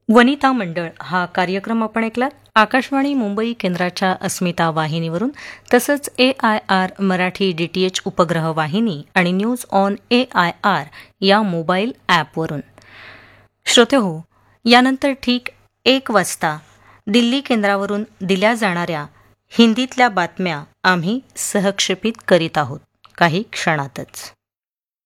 वनिता मंडळ हा कार्यक्रम आपण ऐकलात आकाशवाणी मुंबई केंद्राच्या अस्मिता वाहिनीवरून, तसंच AIR मराठी DTH उपग्रह वाहिनी आणि न्यूज ऑन AIR या मोबाईल ॲपवरून. श्रोतेहो, यानंतर ठीक 1 वाजता दिल्ली केंद्रावरून दिल्या जाणाऱ्या हिंदीतल्या बातम्या आम्ही सहक्षेपित करीत आहोत काही क्षणातच.